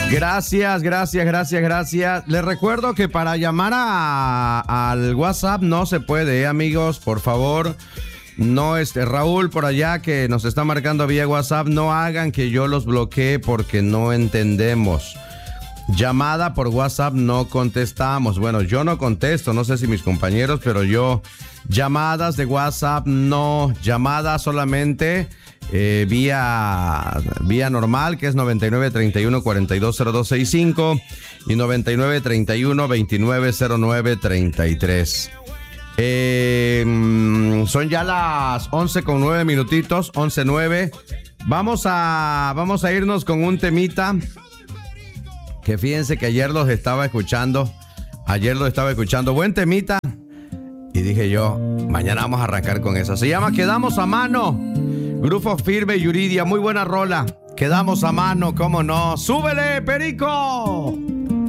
Gracias. Les recuerdo que para llamar al WhatsApp no se puede, amigos, por favor. No, Raúl por allá que nos está marcando vía WhatsApp, no hagan que yo los bloquee porque no entendemos. Llamada por WhatsApp no contestamos. Bueno, yo no contesto, no sé si mis compañeros, pero yo llamadas de WhatsApp no, llamadas solamente vía normal, que es 9931-420265 y 9931-290933. Son ya las 11:09 minutitos, 11:09. Vamos a irnos con un temita que fíjense que ayer los estaba escuchando. Buen temita. Y dije yo, mañana vamos a arrancar con eso. Se llama Quedamos a Mano. Grupo Firme y Yuridia, muy buena rola. Quedamos a mano, cómo no. ¡Súbele, Perico!